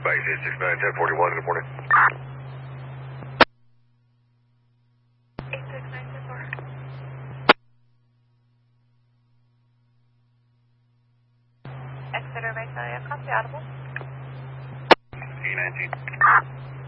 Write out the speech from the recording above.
Base 869-1041, good morning. 869-1041. Exeter Base area, copy audible. E19.